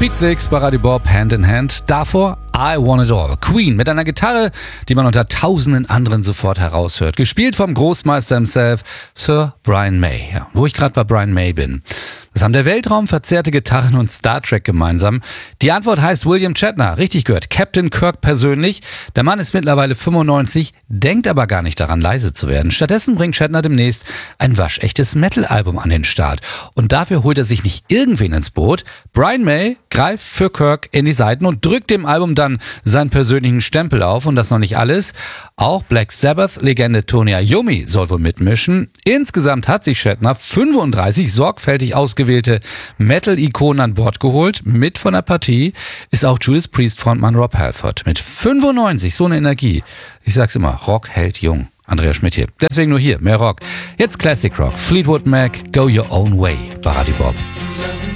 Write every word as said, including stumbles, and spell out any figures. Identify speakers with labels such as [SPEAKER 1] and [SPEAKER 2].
[SPEAKER 1] Beat Six bei Radio Bob, Hand in Hand. Davor I Want It All. Queen mit einer Gitarre, die man unter tausenden anderen sofort heraushört. Gespielt vom Großmeister himself, Sir Brian May. Ja, wo ich gerade bei Brian May bin. Was haben der Weltraum, verzerrte Gitarren und Star Trek gemeinsam? Die Antwort heißt William Shatner. Richtig gehört. Captain Kirk persönlich. Der Mann ist mittlerweile fünfundneunzig, denkt aber gar nicht daran, leise zu werden. Stattdessen bringt Shatner demnächst ein waschechtes Metal-Album an den Start. Und dafür holt er sich nicht irgendwen ins Boot. Brian May greift für Kirk in die Seiten und drückt dem Album dann seinen persönlichen Stempel auf. Und das noch nicht alles. Auch Black Sabbath-Legende Tony Iommi soll wohl mitmischen. Insgesamt hat sich Shatner fünfunddreißig sorgfältig ausgewählte Metal-Ikonen an Bord geholt. Mit von der Partie ist auch Judas Priest-Frontmann Rob Halford. Mit fünfundneunzig, so eine Energie. Ich sag's immer, Rock hält jung. Andreas Schmidt hier. Deswegen nur hier, mehr Rock. Jetzt Classic Rock. Fleetwood Mac, Go Your Own Way bei Radio Bob.